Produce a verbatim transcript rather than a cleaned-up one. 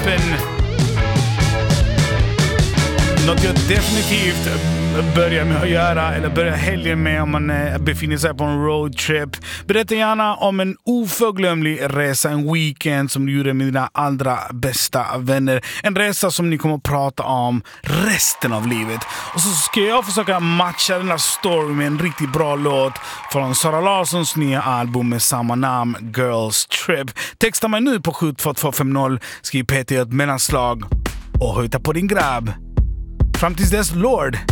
Heaven. Något jag definitivt börjar med att göra, eller börjar helgen med om man befinner sig på en roadtrip. Berätta gärna om en oförglömlig resa, en weekend som du gjorde med dina allra bästa vänner. En resa som ni kommer att prata om resten av livet. Och så ska jag försöka matcha den här storyn med en riktigt bra låt från Sara Larssons nya album med samma namn, Girls Trip. Texta mig nu på sju två två fem noll, skriv P T ett mellanslag och höjta på din grabb. Fram tills dess, Lord.